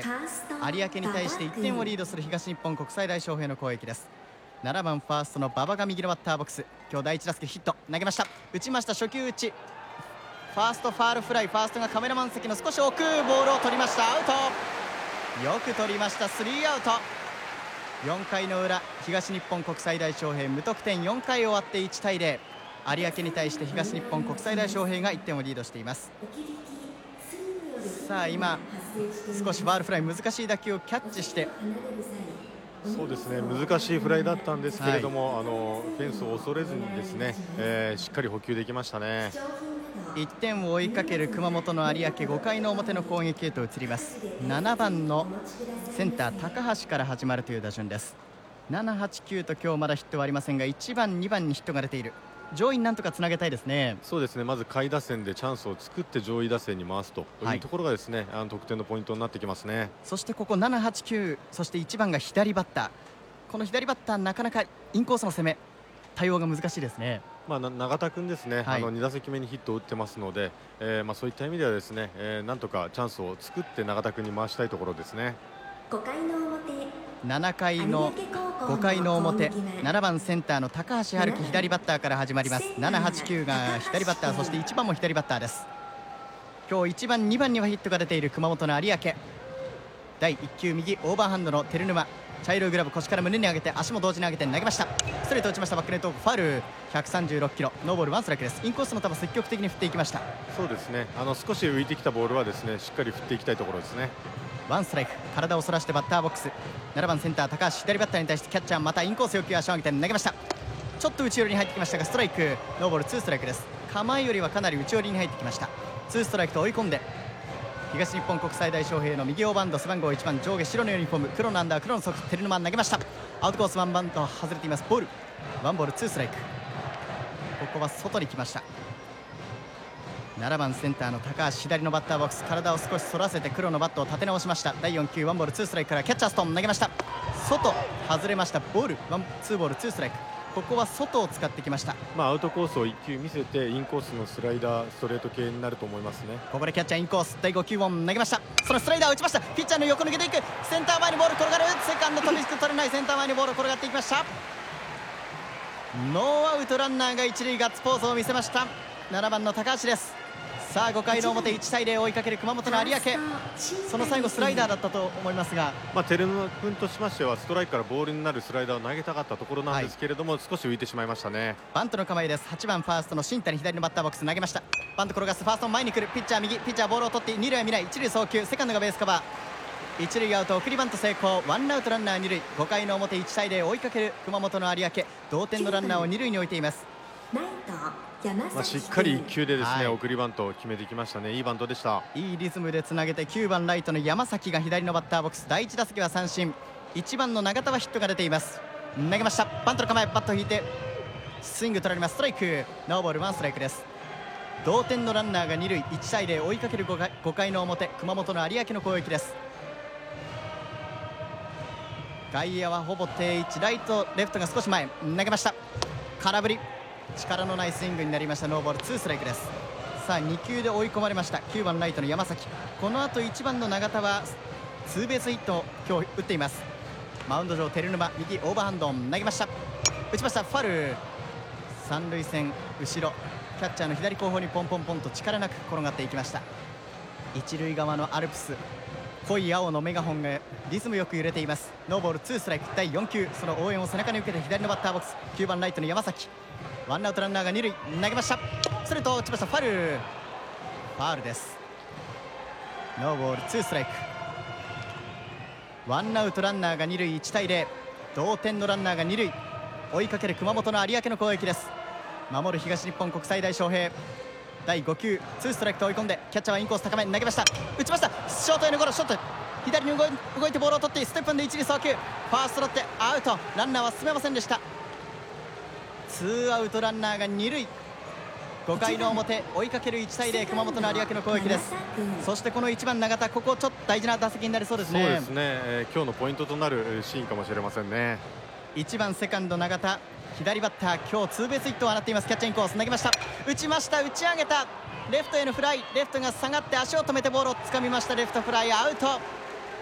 有明に対して1点をリードする東日本国際大翔平の攻撃です。7番ファーストの馬場が右のバッターボックス。今日第1打席ヒット投げました。打ちました。初球打ち、ファーストファールフライ。ファーストがカメラマン席の少し奥、ボールを取りました。アウト。よく取りました。スリーアウト。4回の裏、東日本国際大翔平無得点。4回終わって1対0。有明に対して東日本国際大翔平が1点をリードしています。さあ今少しファールフライ、難しい打球をキャッチして、 そうですね、難しいフライだったんですけれども、フェンスを恐れずにですね、しっかり捕球できましたね。 1点を追いかける熊本の有明、5回の表の攻撃へと移ります。7番のセンター高橋から始まるという打順です。7、8、9と今日まだヒットはありませんが、1番2番にヒットが出ている。上位になんとかつなげたいですね。 そうですね、まず下位打線でチャンスを作って上位打線に回すというところがですね、得点のポイントになってきますね。 そしてここ7、8、9、そして1番が左バッター。この左バッター、なかなかインコースの攻め対応が難しいですね。 永田君ですね、2打席目にヒットを打ってますので、そういった意味ではですね、なんとかチャンスを作って永田君に回したいところですね。 7回の5回の表、7番センターの高橋遥希左バッターから始まります。7、8、9が左バッター、そして1番も左バッターです。今日1番2番にはヒットが出ている熊本の有明。第1球右オーバーハンドの照沼、茶色いグラブ腰から胸に上げて足も同時に上げて投げました。ストレート打ちました。バックネットファウル。136キロ、ノーボール1ストライクです。インコースの球積極的に振っていきました。 そうですね、少し浮いてきたボールはですね、しっかり振っていきたいところですね。 ワンストライク。体を反らしてバッターボックス。7番センター高橋左バッターに対してキャッチャーまたインコース要求、足を上げて投げました。ちょっと内寄りに入ってきましたがストライク。ノーボール2ストライクです。構えよりはかなり内寄りに入ってきました。2ストライクと追い込んで、東日本国際大翔平の右オーバーハンド背番号1番、上下白のユニフォーム、黒のアンダー黒のソックス、照沼投げました。アウトコースワンバント外れています。ボール。ワンボール2ストライク。ここは外に来ました。7番センターの高橋左のバッターボックス、体を少し反らせて黒のバットを立て直しました。第4球ワンボール2ストライクからキャッチャーストーン投げました。外外れました。ボール。ツーボール2ストライク。ここは外を使ってきました。 アウトコースを1球見せてインコースのスライダーストレート系になると思いますね。 ここでキャッチャーインコース。第5球を投げました。そのスライダーを打ちました。ピッチャーの横抜けていく。センター前にボール転がる。セカンド飛びつく取れない。センター前にボール転がっていきました。ノーアウトランナーが一塁、ガッツポーズを見せました。7番の高橋です。さあ5回の表1対0追いかける熊本の有明。その最後スライダーだったと思いますが、 照沼君としましてはストライクからボールになるスライダーを投げたかったところなんですけれども、少し浮いてしまいましたね。 バントの構えです。8番ファーストの新谷左のバッターボックス投げました。バント転がす。ファースト前に来る。ピッチャー右。ピッチャーボールを取って二塁は見ない。一塁送球。セカンドがベースカバー。一塁アウト。送りバント成功。ワンアウトランナー二塁。5回の表1対0追いかける熊本の有明。同点のランナーを二塁に置いています。 しっかり1球でですね、送りバントを決めてきましたね。いいバントでした。 いいリズムでつなげて9番ライトの山崎が左のバッターボックス。第1打席は三振。1番の永田はヒットが出ています。投げました。バントの構え。バットを引いてスイング取られます。ストライク。ノーボール1ストライクです。同点のランナーが二塁。1対0追いかける5回の表熊本の有明の攻撃です。外野はほぼ定位置。ライトレフトが少し前。投げました。空振り。力のないスイングになりました。ノーボール2ストライクです。さあ2球で追い込まれました。9番ライトの山崎。この後1番の永田はツーベースヒットを今日打っています。マウンド上照沼右オーバーハンド投げました。打ちました。ファウル。三塁線後ろキャッチャーの左後方にポンポンポンと力なく転がっていきました。一塁側のアルプス、濃い青のメガホンがリズムよく揺れています。ノーボール2ストライク。第4球その応援を背中に受けて左のバッターボックス9番ライトの山崎。ワンアウトランナーが二塁。投げました。ストレート打ちました。ファウル。ファウルです。ノーボール2ストライク。ワンアウトランナーが二塁。1対0同点のランナーが二塁。追いかける熊本の有明の攻撃です。守る東日本国際大翔平。第5球2ストライクと追い込んでキャッチャーはインコース高め投げました。打ちました。ショートへのゴロ。ショート左に動いてボールを取ってステップンで一塁送球。ファーストロッテアウト。ランナーは進めませんでした。ツーアウトランナーが二塁。5回の表追いかける1対0熊本の有明の攻撃です。そしてこの1番永田、ここちょっと大事な打席になりそうですね。 そうですね、今日のポイントとなるシーンかもしれませんね。 1番セカンド永田左バッター、今日ツーベースヒットを放っています。キャッチャーインコース投げました。打ちました。打ち上げたレフトへのフライ。レフトが下がって足を止めてボールをつかみました。レフトフライアウト。